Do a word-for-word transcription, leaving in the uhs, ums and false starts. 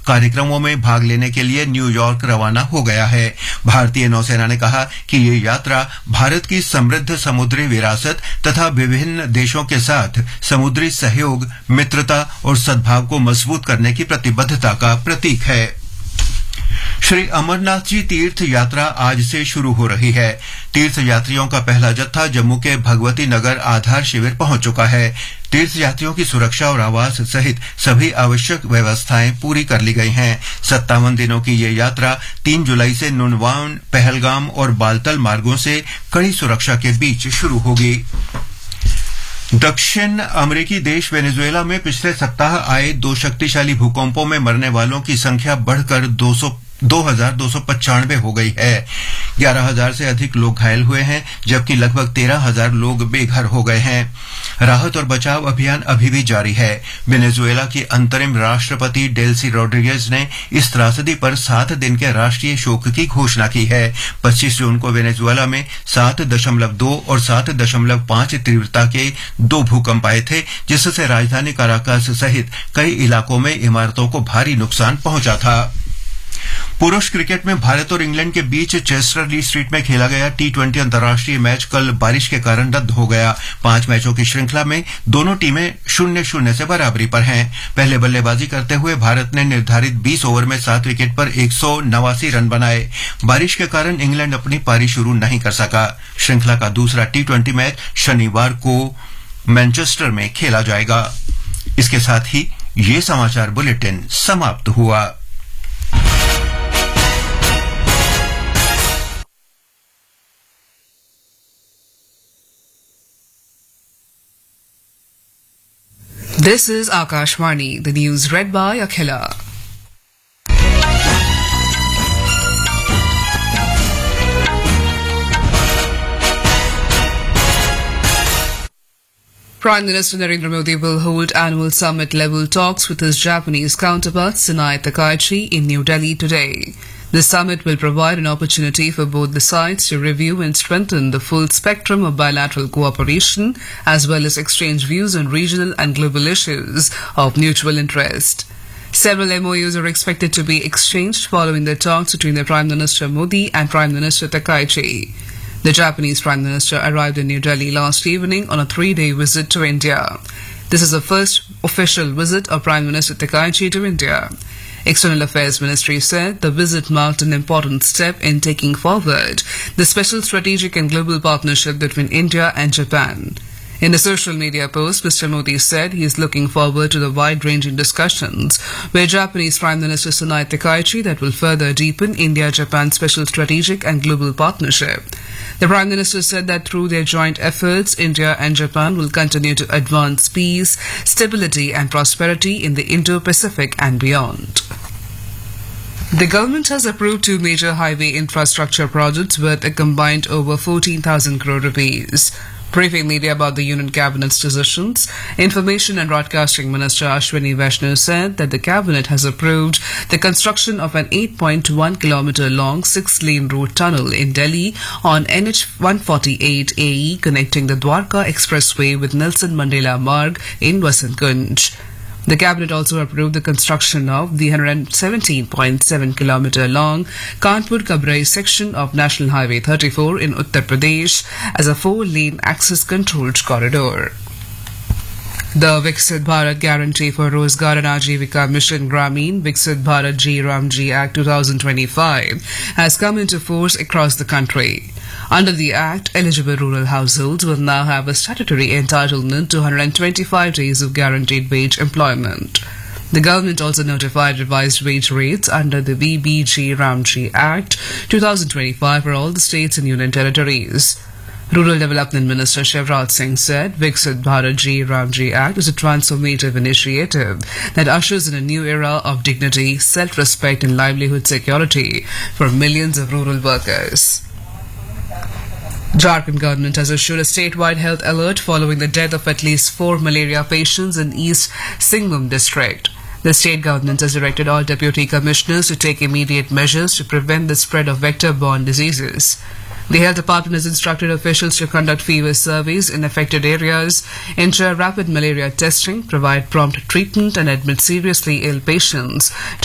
कार्यक्रमों में भाग लेने के लिए न्यूयॉर्क रवाना हो गया है। भारतीय नौसेना ने कहा कि ये यात्रा भारत की समृद्ध समुद्री विरासत तथा विभिन्न देशों के साथ समुद्री सहयोग, मित्रता और सद्भाव को मजबूत करने की प्रतिबद्धता का प्रतीक है। श्री अमरनाथ जी तीर्थ यात्रा आज से शुरू हो रही है। तीर्थ यात्रियों का पहला जत्था जम्मू के भगवती नगर आधार शिविर पहुंच चुका है। तीर्थ यात्रियों की सुरक्षा और आवास सहित सभी आवश्यक व्यवस्थाएं पूरी कर ली गई हैं। सत्तावन दिनों की ये यात्रा तीन जुलाई से नुनवान, पहलगाम और बालतल मार्गों से कड़ी सुरक्षा के बीच शुरू होगी। दक्षिण अमेरिकी देश वेनेजुएला में पिछले सप्ताह आए दो शक्तिशाली भूकंपों में मरने वालों की संख्या बढ़कर दो हजार दो सौ पचानवे हो गई है। ग्यारह हजार से अधिक लोग घायल हुए हैं, जबकि लगभग तेरह हजार लोग बेघर हो गए हैं। राहत और बचाव अभियान अभी भी जारी है। वेनेजुएला की अंतरिम राष्ट्रपति डेल्सी रोड्रिगेज ने इस त्रासदी पर सात दिन के राष्ट्रीय शोक की घोषणा की है। पच्चीस जून को वेनेजुएला में सात दशमलव दो और सात दशमलव पांच तीव्रता के दो भूकंप आए थे, जिससे राजधानी काराकास सहित कई इलाकों में इमारतों को भारी नुकसान पहुंचा था। पुरुष क्रिकेट में भारत और इंग्लैंड के बीच चेस्टर स्ट्रीट में खेला गया टी ट्वेंटी अंतर्राष्ट्रीय मैच कल बारिश के कारण रद्द हो गया। पांच मैचों की श्रृंखला में दोनों टीमें शून्य शून्य से बराबरी पर हैं। पहले बल्लेबाजी करते हुए भारत ने निर्धारित बीस ओवर में सात विकेट पर एक सौ नवासी रन बनाए। बारिश के कारण इंग्लैंड अपनी पारी शुरू नहीं कर सका। श्रृंखला का दूसरा टी ट्वेंटी मैच शनिवार को मैनचेस्टर में खेला जाएगा। इसके साथ ही ये समाचार बुलेटिन समाप्त हुआ। This is Akashvani, the news read by Akhila. Prime Minister Narendra Modi will hold annual summit-level talks with his Japanese counterpart Sanai Takaichi in New Delhi today. The summit will provide an opportunity for both the sides to review and strengthen the full spectrum of bilateral cooperation, as well as exchange views on regional and global issues of mutual interest. Several M O Us are expected to be exchanged following the talks between the Prime Minister Modi and Prime Minister Takaichi. The Japanese Prime Minister arrived in New Delhi last evening on a three-day visit to India. This is the first official visit of Prime Minister Takaichi to India. External Affairs Ministry said the visit marked an important step in taking forward the special strategic and global partnership between India and Japan. In a social media post, Mister Modi said he is looking forward to the wide-ranging discussions with Japanese Prime Minister Sanai Takaichi that will further deepen India-Japan special strategic and global partnership. The Prime Minister said that through their joint efforts, India and Japan will continue to advance peace, stability and prosperity in the Indo-Pacific and beyond. The government has approved two major highway infrastructure projects worth a combined over fourteen thousand crore rupees. Briefing media about the Union Cabinet's decisions, Information and Broadcasting Minister Ashwini Vaishnaw said that the Cabinet has approved the construction of an eight point one kilometre long six-lane road tunnel in Delhi on N H one forty-eight A E connecting the Dwarka Expressway with Nelson Mandela Marg in Vasant Kunj. The Cabinet also approved the construction of the one hundred seventeen point seven kilometre long Kanpur-Kabrai section of National Highway thirty-four in Uttar Pradesh as a four-lane access-controlled corridor. The Viksit Bharat Guarantee for Rozgar and Ajivika Mission Gramin Viksit Bharat G Ramji Act twenty twenty-five has come into force across the country. Under the Act, eligible rural households will now have a statutory entitlement to one hundred twenty-five days of guaranteed wage employment. The government also notified revised wage rates under the V B G Ramji Act twenty twenty-five for all the states and union territories. Rural Development Minister Shivraj Singh said Viksit Bharat G Ramji Act is a transformative initiative that ushers in a new era of dignity, self-respect and livelihood security for millions of rural workers. Jharkhand government has issued a statewide health alert following the death of at least four malaria patients in East Singhbum district. The state government has directed all deputy commissioners to take immediate measures to prevent the spread of vector-borne diseases. The health department has instructed officials to conduct fever surveys in affected areas, ensure rapid malaria testing, provide prompt treatment and admit seriously ill patients